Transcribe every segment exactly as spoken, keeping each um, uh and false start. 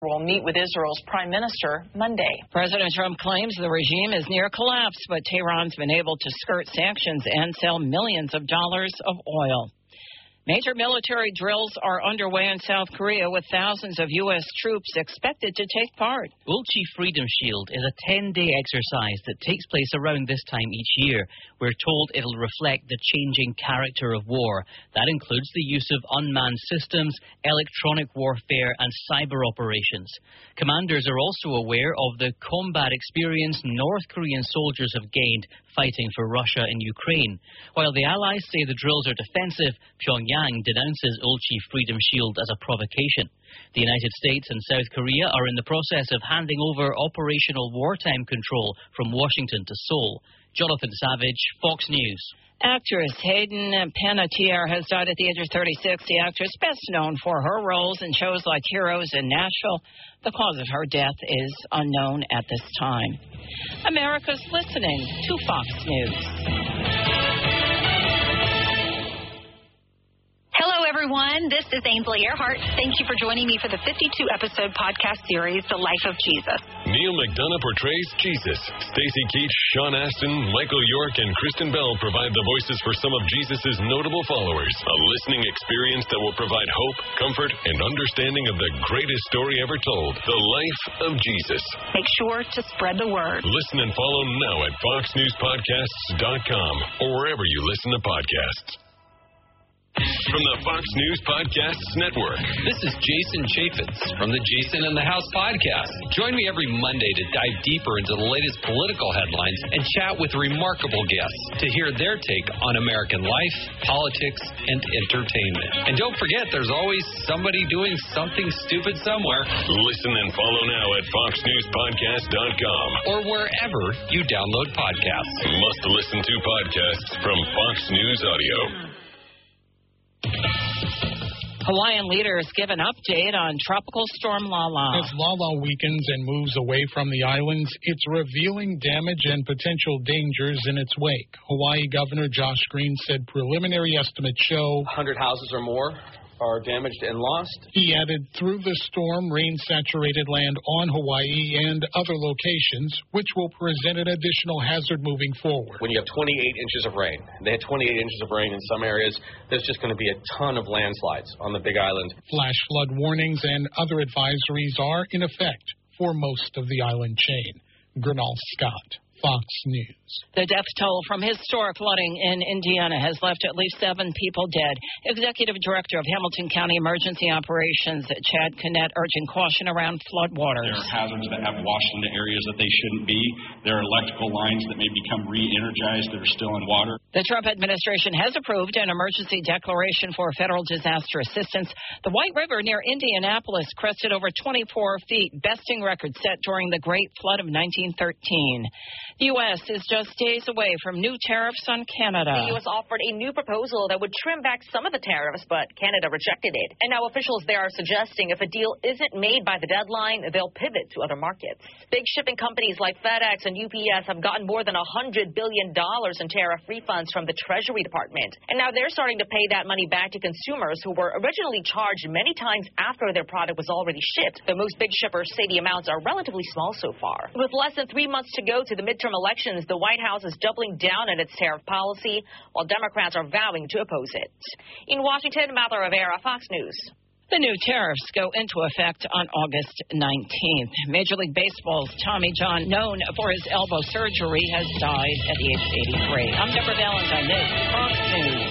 will meet with Israel's prime minister Monday. President Trump claims the regime is near collapse, but Tehran's been able to skirt sanctions and sell millions of dollars of oil. Major military drills are underway in South Korea with thousands of U S troops expected to take part. Ulchi Freedom Shield is a ten-day exercise that takes place around this time each year. We're told it'll reflect the changing character of war. That includes the use of unmanned systems, electronic warfare, and cyber operations. Commanders are also aware of the combat experience North Korean soldiers have gained fighting for Russia in Ukraine. While the allies say the drills are defensive, Pyongyang denounces Ulchi Freedom Shield as a provocation. The United States and South Korea are in the process of handing over operational wartime control from Washington to Seoul. Jonathan Savage, Fox News. Actress Hayden Panettiere has died at the age of thirty-six. The actress, best known for her roles in shows like Heroes and Nashville. The cause of her death is unknown at this time. America's listening to Fox News. Hello, everyone. This is Ainsley Earhart. Thank you for joining me for the fifty-two episode podcast series, The Life of Jesus. Neil McDonough portrays Jesus. Stacey Keach, Sean Astin, Michael York, and Kristen Bell provide the voices for some of Jesus' notable followers. A listening experience that will provide hope, comfort, and understanding of the greatest story ever told, The Life of Jesus. Make sure to spread the word. Listen and follow now at fox news podcasts dot com or wherever you listen to podcasts. From the Fox News Podcasts Network. This is Jason Chaffetz from the Jason in the House podcast. Join me every Monday to dive deeper into the latest political headlines and chat with remarkable guests to hear their take on American life, politics, and entertainment. And don't forget, there's always somebody doing something stupid somewhere. Listen and follow now at fox news podcast dot com or wherever you download podcasts. Must listen to podcasts from Fox News Audio. Hawaiian leaders give an update on Tropical Storm Lala. As Lala weakens and moves away from the islands, it's revealing damage and potential dangers in its wake. Hawaii Governor Josh Green said preliminary estimates show one hundred houses or more are damaged and lost. He added, through the storm, rain-saturated land on Hawaii and other locations, which will present an additional hazard moving forward. When you have twenty-eight inches of rain, they had twenty-eight inches of rain in some areas, there's just going to be a ton of landslides on the Big Island. Flash flood warnings and other advisories are in effect for most of the island chain. Gernal Scott, Fox News. The death toll from historic flooding in Indiana has left at least seven people dead. Executive Director of Hamilton County Emergency Operations, Chad Connett, urging caution around floodwaters. There are hazards that have washed into areas that they shouldn't be. There are electrical lines that may become re-energized that are still in water. The Trump administration has approved an emergency declaration for federal disaster assistance. The White River near Indianapolis crested over twenty-four feet, besting record set during the Great Flood of nineteen thirteen. The U S is just days away from new tariffs on Canada. The U S offered a new proposal that would trim back some of the tariffs, but Canada rejected it. And now officials there are suggesting if a deal isn't made by the deadline, they'll pivot to other markets. Big shipping companies like FedEx and U P S have gotten more than one hundred billion dollars in tariff refunds from the Treasury Department. And now they're starting to pay that money back to consumers who were originally charged many times after their product was already shipped. Though most big shippers say the amounts are relatively small so far. With less than three months to go to the midterm elections, the White House is doubling down on its tariff policy, while Democrats are vowing to oppose it. In Washington, Mather Rivera, Fox News. The new tariffs go into effect on August nineteenth. Major League Baseball's Tommy John, known for his elbow surgery, has died at the age of eighty-three. I'm Deborah Valentine. This is Fox News.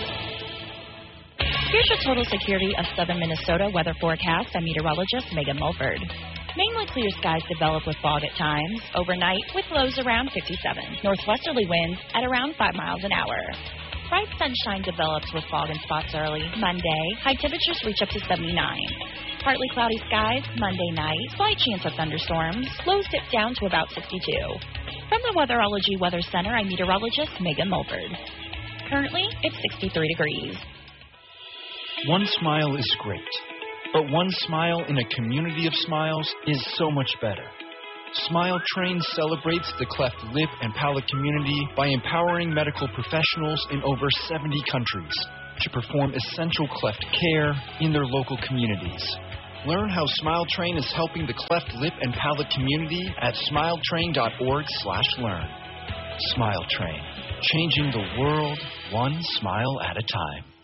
Here's your total security of southern Minnesota weather forecast. I'm meteorologist Megan Mulford. Mainly clear skies develop with fog at times. Overnight, with lows around fifty-seven. Northwesterly winds at around five miles an hour. Bright sunshine develops with fog in spots early. Monday, high temperatures reach up to seventy-nine. Partly cloudy skies Monday night. Slight chance of thunderstorms. Lows dip down to about sixty-two. From the Weatherology Weather Center, I'm meteorologist Megan Mulford. Currently, it's sixty-three degrees. One smile is great. But one smile in a community of smiles is so much better. Smile Train celebrates the cleft lip and palate community by empowering medical professionals in over seventy countries to perform essential cleft care in their local communities. Learn how Smile Train is helping the cleft lip and palate community at smiletrain.org slash learn. Smile Train, changing the world one smile at a time.